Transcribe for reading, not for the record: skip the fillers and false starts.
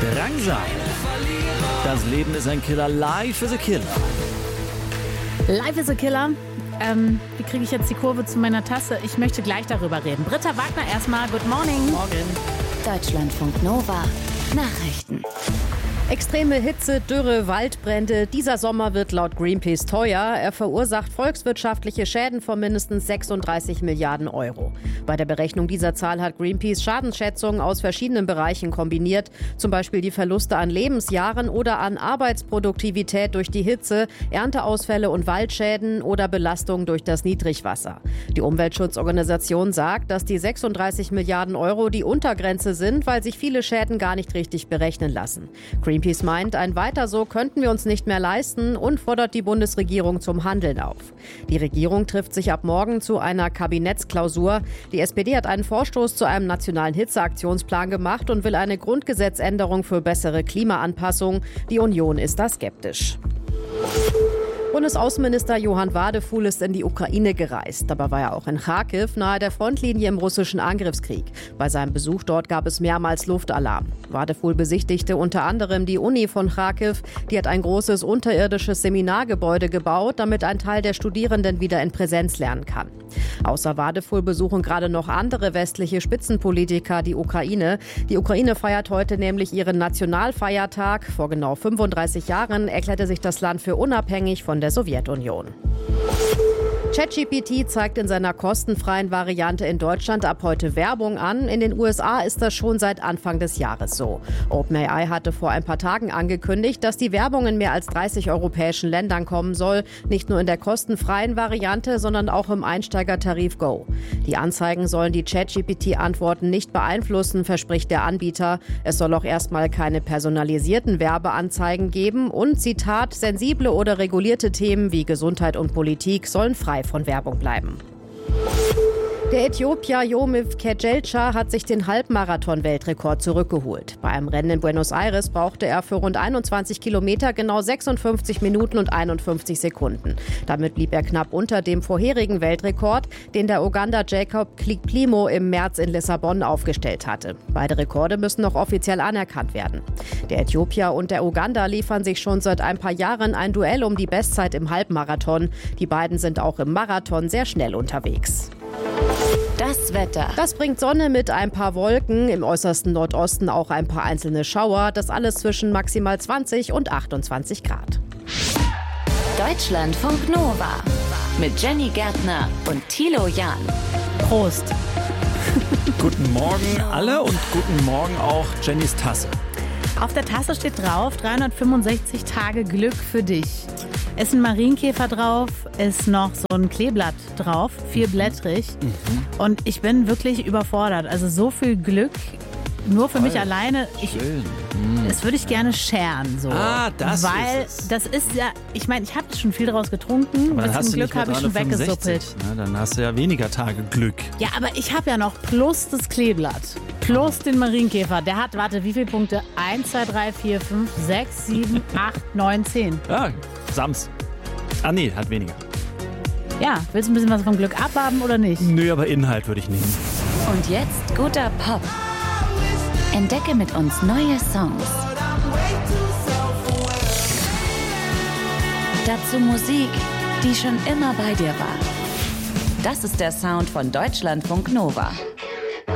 Drangsal. Das Leben ist ein Killer. Life is a Killer. Life is a Killer. Wie kriege ich jetzt die Kurve zu meiner Tasse? Ich möchte gleich darüber reden. Britta Wagner erstmal. Good morning. Morgen. Deutschlandfunk Nova. Nachrichten. Extreme Hitze, Dürre, Waldbrände. Dieser Sommer wird laut Greenpeace teuer. Er verursacht volkswirtschaftliche Schäden von mindestens 36 Milliarden Euro. Bei der Berechnung dieser Zahl hat Greenpeace Schadensschätzungen aus verschiedenen Bereichen kombiniert. Zum Beispiel die Verluste an Lebensjahren oder an Arbeitsproduktivität durch die Hitze, Ernteausfälle und Waldschäden oder Belastungen durch das Niedrigwasser. Die Umweltschutzorganisation sagt, dass die 36 Milliarden Euro die Untergrenze sind, weil sich viele Schäden gar nicht richtig berechnen lassen. Greenpeace meint, ein Weiter so könnten wir uns nicht mehr leisten und fordert die Bundesregierung zum Handeln auf. Die Regierung trifft sich ab morgen zu einer Kabinettsklausur. Die SPD hat einen Vorstoß zu einem nationalen Hitzeaktionsplan gemacht und will eine Grundgesetzänderung für bessere Klimaanpassung. Die Union ist da skeptisch. Bundesaußenminister Johann Wadefuhl ist in die Ukraine gereist. Dabei war er auch in Charkiw, nahe der Frontlinie im russischen Angriffskrieg. Bei seinem Besuch dort gab es mehrmals Luftalarm. Wadefuhl besichtigte unter anderem die Uni von Charkiw. Die hat ein großes unterirdisches Seminargebäude gebaut, damit ein Teil der Studierenden wieder in Präsenz lernen kann. Außer Wadefuhl besuchen gerade noch andere westliche Spitzenpolitiker die Ukraine. Die Ukraine feiert heute nämlich ihren Nationalfeiertag. Vor genau 35 Jahren erklärte sich das Land für unabhängig von der Sowjetunion. ChatGPT zeigt in seiner kostenfreien Variante in Deutschland ab heute Werbung an. In den USA ist das schon seit Anfang des Jahres so. OpenAI hatte vor ein paar Tagen angekündigt, dass die Werbung in mehr als 30 europäischen Ländern kommen soll. Nicht nur in der kostenfreien Variante, sondern auch im Einsteigertarif Go. Die Anzeigen sollen die ChatGPT-Antworten nicht beeinflussen, verspricht der Anbieter. Es soll auch erstmal keine personalisierten Werbeanzeigen geben und, Zitat, sensible oder regulierte Themen wie Gesundheit und Politik sollen frei von Werbung bleiben. Der Äthiopier Yomif Kejelcha hat sich den Halbmarathon-Weltrekord zurückgeholt. Bei einem Rennen in Buenos Aires brauchte er für rund 21 Kilometer genau 56 Minuten und 51 Sekunden. Damit blieb er knapp unter dem vorherigen Weltrekord, den der Uganda Jacob Kiplimo im März in Lissabon aufgestellt hatte. Beide Rekorde müssen noch offiziell anerkannt werden. Der Äthiopier und der Uganda liefern sich schon seit ein paar Jahren ein Duell um die Bestzeit im Halbmarathon. Die beiden sind auch im Marathon sehr schnell unterwegs. Das Wetter. Das bringt Sonne mit ein paar Wolken, im äußersten Nordosten auch ein paar einzelne Schauer. Das alles zwischen maximal 20 und 28 Grad. Deutschlandfunk Nova. Mit Jenny Gärtner und Thilo Jahn. Prost. Guten Morgen alle und guten Morgen auch Jennys Tasse. Auf der Tasse steht drauf, 365 Tage Glück für dich. Ist ein Marienkäfer drauf, ist noch so ein Kleeblatt drauf, 4blättrig. Und ich bin wirklich überfordert. Also so viel Glück, nur für mich alleine. Das würde ich gerne sharen. So. Das Weil ist es. das ist ja, ich meine, ich habe schon viel draus getrunken. Aber Ein dann hast bisschen du Glück nicht mehr habe ich schon 365. weggesuppelt. Na, dann hast du ja weniger Tage Glück. Ja, aber ich habe ja noch plus das Kleeblatt. Plus den Marienkäfer. Der hat, warte, wie viele Punkte? 1, 2, 3, 4, 5, 6, 7, 8, 9, 10. Ja, Sams. Nee, hat weniger. Ja, willst du ein bisschen was vom Glück abhaben oder nicht? Nö, aber Inhalt würde ich nehmen. Und jetzt guter Pop. Entdecke mit uns neue Songs. Dazu Musik, die schon immer bei dir war. Das ist der Sound von Deutschlandfunk Nova.